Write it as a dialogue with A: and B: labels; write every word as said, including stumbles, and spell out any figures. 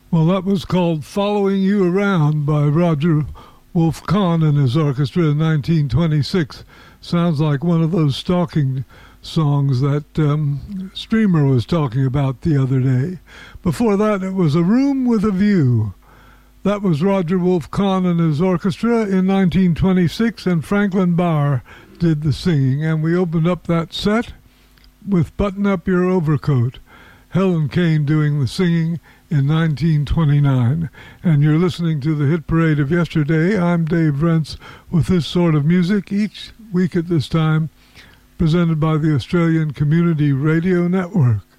A: Well, that was called Following You Around by Roger Wolf Kahn and his orchestra in nineteen twenty-six. Sounds like one of those stalking songs that um, Streamer was talking about the other day. Before that, it was A Room with a View. That was Roger Wolf Kahn and his orchestra in nineteen twenty-six, and Franklin Barr did the singing. And we opened up that set with Button Up Your Overcoat, Helen Kane doing the singing in nineteen twenty-nine. And you're listening to the Hit Parade of Yesterday. I'm Dave Rentz with this sort of music each week at this time, presented by the Australian Community Radio Network.